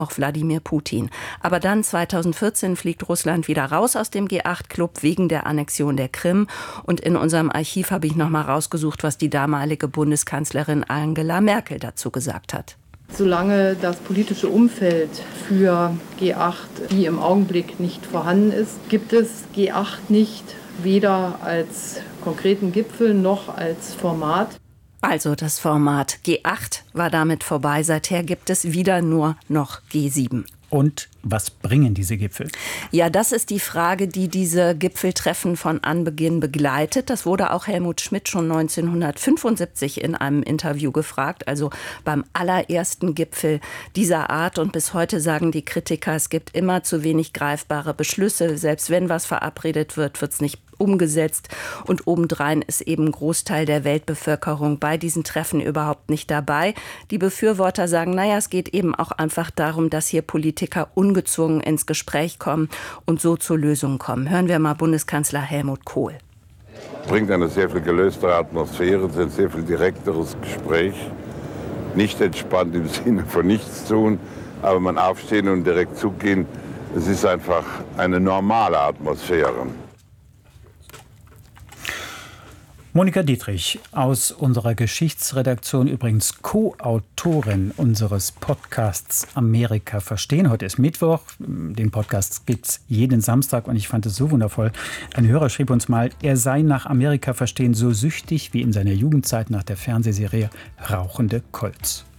auch Wladimir Putin. Aber dann 2014 fliegt Russland wieder raus aus dem G8-Club wegen der Annexion der Krim. Und in unserem Archiv habe ich noch mal rausgesucht, was die damalige Bundeskanzlerin Angela Merkel dazu gesagt hat. Solange das politische Umfeld für G8 wie im Augenblick nicht vorhanden ist, gibt es G8 nicht, weder als konkreten Gipfel noch als Format. Also das Format G8 war damit vorbei. Seither gibt es wieder nur noch G7. Und was bringen diese Gipfel? Ja, das ist die Frage, die diese Gipfeltreffen von Anbeginn begleitet. Das wurde auch Helmut Schmidt schon 1975 in einem Interview gefragt, also beim allerersten Gipfel dieser Art. Und bis heute sagen die Kritiker, es gibt immer zu wenig greifbare Beschlüsse. Selbst wenn was verabredet wird, wird es nicht umgesetzt. Und obendrein ist eben ein Großteil der Weltbevölkerung bei diesen Treffen überhaupt nicht dabei. Die Befürworter sagen, naja, es geht eben auch einfach darum, dass hier Politiker ungezwungen ins Gespräch kommen und so zu Lösungen kommen. Hören wir mal Bundeskanzler Helmut Kohl. Bringt eine sehr viel gelöstere Atmosphäre, ein sehr viel direkteres Gespräch. Nicht entspannt im Sinne von nichts tun, aber man aufstehen und direkt zugehen. Es ist einfach eine normale Atmosphäre. Monika Dietrich aus unserer Geschichtsredaktion, übrigens Co-Autorin unseres Podcasts Amerika verstehen. Heute ist Mittwoch, den Podcast gibt es jeden Samstag und ich fand es so wundervoll. Ein Hörer schrieb uns mal, er sei nach Amerika verstehen so süchtig wie in seiner Jugendzeit nach der Fernsehserie Rauchende Colts.